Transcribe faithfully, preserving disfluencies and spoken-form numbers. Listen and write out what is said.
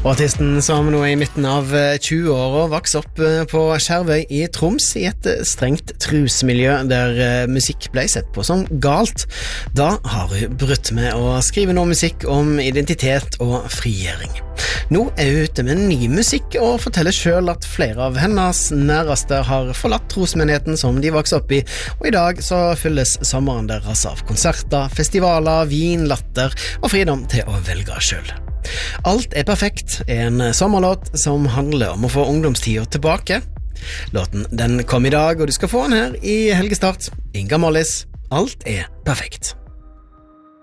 Og artisten som nå er i midten av tjue-åra vokste opp på Skjervøy i Troms i et strengt trusmiljø der musikk ble sett på som galt. Da har hun brutt med å skrive noe musikk om identitet og frigjøring. Nå er hun ute med ny musikk og forteller selv at flere av hennes næreste har forlatt trosmenigheten som de vokste opp i, og i dag så fylles sommeren deres av konserter, festivaler, vin, latter og fridom til å velge selv. Alt er perfekt er en sommerlåt som handler om å få ungdomstida tilbake. Låten den kom i dag, og du skal få den her i helgestart. Inga Mollis, alt er perfekt.